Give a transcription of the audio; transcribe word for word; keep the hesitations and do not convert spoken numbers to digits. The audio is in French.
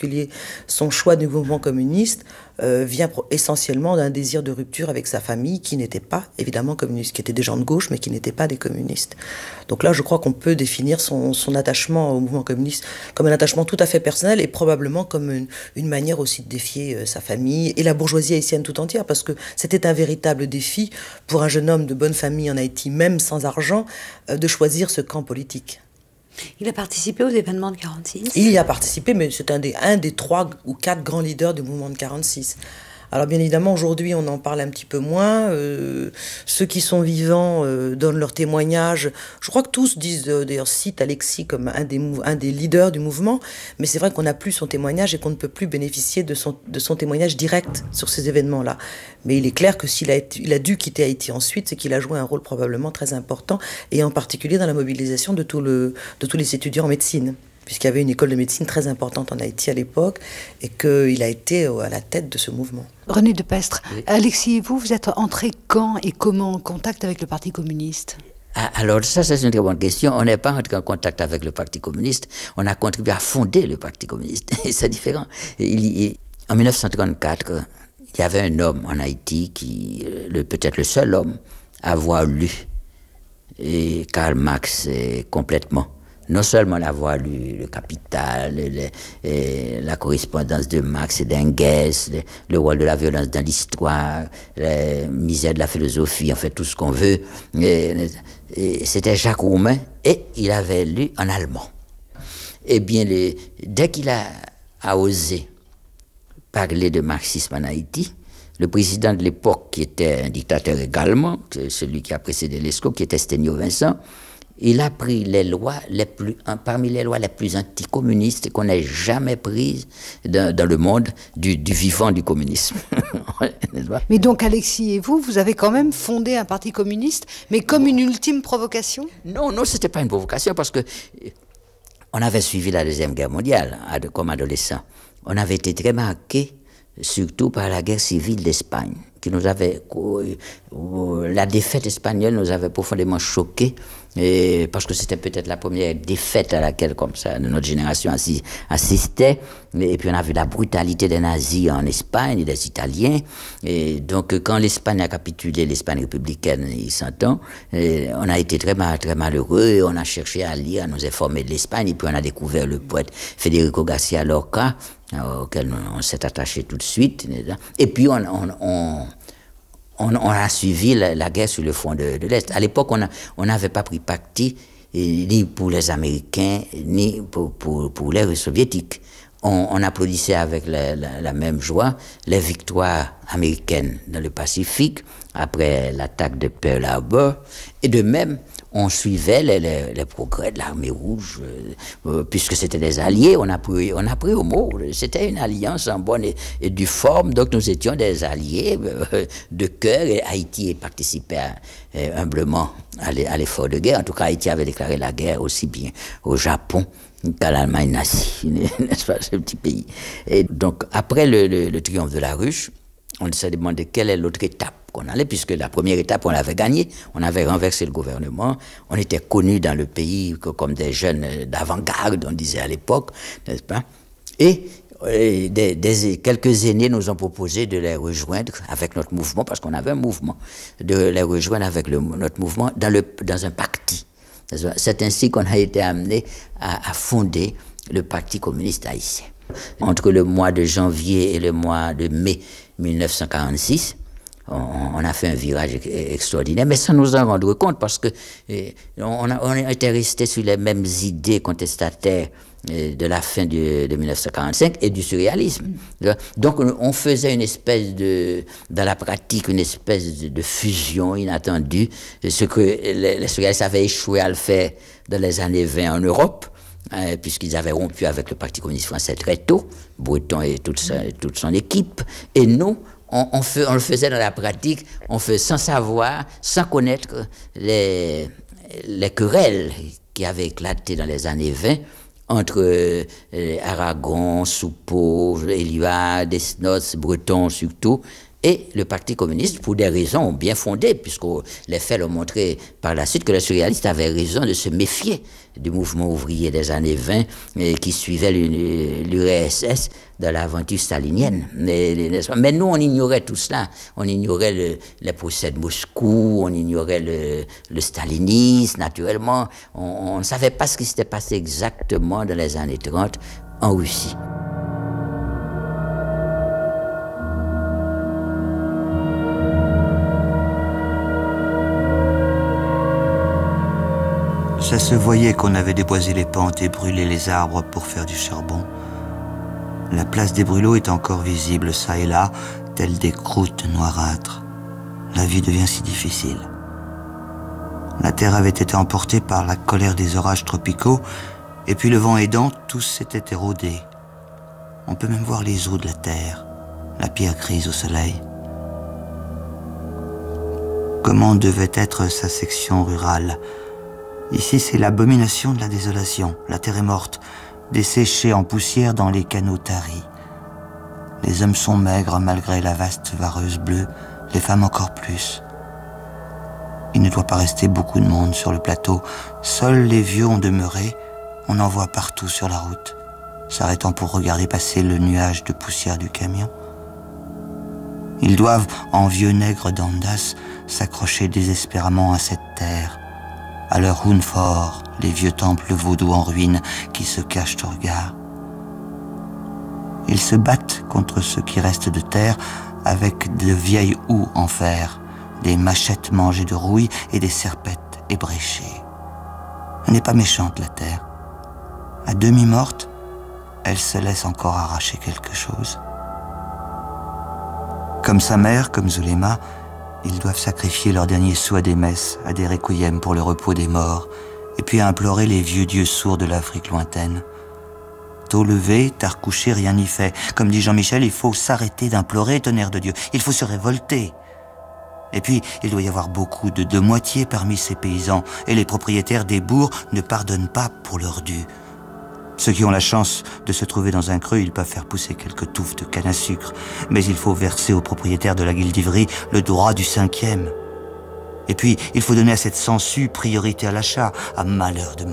particulier son choix du mouvement communiste, euh, vient essentiellement d'un désir de rupture avec sa famille qui n'était pas évidemment communiste, qui étaient des gens de gauche mais qui n'étaient pas des communistes. Donc là je crois qu'on peut définir son, son attachement au mouvement communiste comme un attachement tout à fait personnel et probablement comme une, une manière aussi de défier euh, sa famille et la bourgeoisie haïtienne tout entière, parce que c'était un véritable défi pour un jeune homme de bonne famille en Haïti, même sans argent, euh, de choisir ce camp politique. Il a participé aux événements de quarante-six. Il y a participé, mais c'est un des, un des trois ou quatre grands leaders du mouvement de quarante-six. Alors bien évidemment, aujourd'hui, on en parle un petit peu moins. Euh, ceux qui sont vivants euh, donnent leurs témoignages. Je crois que tous disent, euh, d'ailleurs, citent Alexis comme un des, un des leaders du mouvement. Mais c'est vrai qu'on n'a plus son témoignage et qu'on ne peut plus bénéficier de son, de son témoignage direct sur ces événements-là. Mais il est clair que s'il a, été, il a dû quitter Haïti ensuite, c'est qu'il a joué un rôle probablement très important, et en particulier dans la mobilisation de, tout le, de tous les étudiants en médecine, puisqu'il y avait une école de médecine très importante en Haïti à l'époque, et qu'il a été à la tête de ce mouvement. René Depestre, oui. Alexis et vous, vous êtes entrés quand et comment en contact avec le Parti communiste ? Ah, alors ça, c'est une très bonne question. On n'est pas entré en contact avec le Parti communiste, on a contribué à fonder le Parti communiste. C'est différent. Il, il, en dix-neuf cent trente-quatre, il y avait un homme en Haïti, qui, le, peut-être le seul homme à avoir lu et Karl Marx et complètement. Non seulement l'avoir lu, le Capital, le, le, la correspondance de Marx et d'Engels, le, le rôle de la violence dans l'histoire, la misère de la philosophie, en fait tout ce qu'on veut. Et, et c'était Jacques Roumain, et il avait lu en allemand. Eh bien, les, dès qu'il a, a osé parler de marxisme en Haïti, le président de l'époque, qui était un dictateur également, celui qui a précédé Lescaut, qui était Sténio Vincent, il a pris les lois les plus, parmi les lois les plus anticommunistes qu'on ait jamais prises dans, dans le monde du, du vivant du communisme. Mais donc Alexis et vous, vous avez quand même fondé un parti communiste, mais comme une ultime provocation ? Non, non, c'était pas une provocation, parce que on avait suivi la Deuxième Guerre mondiale comme adolescent. On avait été très marqués, surtout par la guerre civile d'Espagne, qui nous avait, la défaite espagnole nous avait profondément choqués, et parce que c'était peut-être la première défaite à laquelle, comme ça, notre génération assistait. Et puis on a vu la brutalité des nazis en Espagne et des Italiens. Et donc quand l'Espagne a capitulé, l'Espagne républicaine, il s'entend, on a été très, mal, très malheureux, et on a cherché à lire, à nous informer de l'Espagne, et puis on a découvert le poète Federico García Lorca, auquel on s'est attaché tout de suite. Et puis on, on, on On, on a suivi la, la guerre sur le front de, de l'Est. À l'époque, on n'avait pas pris parti eh, ni pour les Américains, ni pour, pour, pour les Soviétiques. On, on applaudissait avec la, la, la même joie les victoires américaines dans le Pacifique, après l'attaque de Pearl Harbor. Et de même, on suivait les, les, les progrès de l'armée rouge, euh, puisque c'était des alliés, on a pris, on a pris au mot. C'était une alliance en bonne et, et due forme, donc nous étions des alliés euh, de cœur, et Haïti participait à, euh, humblement à l'effort de guerre. En tout cas, Haïti avait déclaré la guerre aussi bien au Japon qu'à l'Allemagne nazie, n'est-ce pas, ce petit pays. Et donc, après le, le, le triomphe de la Ruche, on s'est demandé quelle est l'autre étape qu'on allait, puisque la première étape, on l'avait gagnée, on avait renversé le gouvernement, on était connus dans le pays comme des jeunes d'avant-garde, on disait à l'époque, n'est-ce pas? Et, et des, des, quelques aînés nous ont proposé de les rejoindre avec notre mouvement, parce qu'on avait un mouvement, de les rejoindre avec le, notre mouvement dans, le, dans un parti. C'est ainsi qu'on a été amené à, à fonder le Parti communiste haïtien. Entre le mois de janvier et le mois de mai dix-neuf cent quarante-six, on, on a fait un virage extraordinaire, mais sans nous en rendre compte, parce que eh, on, a, on était resté sur les mêmes idées contestataires eh, de la fin de, de dix-neuf cent quarante-cinq et du surréalisme. Donc on faisait une espèce de, dans la pratique, une espèce de, de fusion inattendue, ce que les, les surréalistes avaient échoué à le faire dans les années vingt en Europe, hein, puisqu'ils avaient rompu avec le Parti communiste français très tôt, Breton et toute, sa, toute son équipe, et nous, on, on, fait, on le faisait dans la pratique, on fait sans savoir, sans connaître les, les querelles qui avaient éclaté dans les années vingt entre euh, Aragon, Soupeau, Éluard, Desnots, Breton surtout, Et le Parti communiste, pour des raisons bien fondées, puisque les faits l'ont montré par la suite que les surréalistes avaient raison de se méfier du mouvement ouvrier des années vingt et qui suivait l'U R S S de l'aventure stalinienne. Mais nous, on ignorait tout cela. On ignorait le, les procès de Moscou, on ignorait le, le stalinisme, naturellement. On, on ne savait pas ce qui s'était passé exactement dans les années trente en Russie. Ça se voyait qu'on avait déboisé les pentes et brûlé les arbres pour faire du charbon. La place des brûlots est encore visible, ça et là, telles des croûtes noirâtres. La vue devient si difficile. La terre avait été emportée par la colère des orages tropicaux, et puis le vent aidant, tout s'était érodé. On peut même voir les os de la terre, la pierre grise au soleil. Comment devait être sa section rurale ? Ici, c'est l'abomination de la désolation. La terre est morte, desséchée en poussière dans les canaux taris. Les hommes sont maigres malgré la vaste vareuse bleue, les femmes encore plus. Il ne doit pas rester beaucoup de monde sur le plateau. Seuls les vieux ont demeuré. On en voit partout sur la route, s'arrêtant pour regarder passer le nuage de poussière du camion. Ils doivent, en vieux nègres d'Andas, s'accrocher désespérément à cette terre, à leur Hunfort, les vieux temples vaudous en ruine qui se cachent au regard. Ils se battent contre ce qui reste de terre avec de vieilles houes en fer, des machettes mangées de rouille et des serpettes ébréchées. Elle n'est pas méchante, la terre. À demi morte, elle se laisse encore arracher quelque chose. Comme sa mère, comme Zulema, ils doivent sacrifier leur dernier sou à des messes, à des requiems pour le repos des morts, et puis à implorer les vieux dieux sourds de l'Afrique lointaine. Tôt levé, tard couché, rien n'y fait. Comme dit Jean-Michel, il faut s'arrêter d'implorer, tonnerre de Dieu. Il faut se révolter. Et puis, il doit y avoir beaucoup de deux moitiés parmi ces paysans, et les propriétaires des bourgs ne pardonnent pas pour leur dû. Ceux qui ont la chance de se trouver dans un creux, ils peuvent faire pousser quelques touffes de canne à sucre. Mais il faut verser aux propriétaires de la Guilde d'Ivry le droit du cinquième. Et puis, il faut donner à cette sangsue priorité à l'achat, à malheur de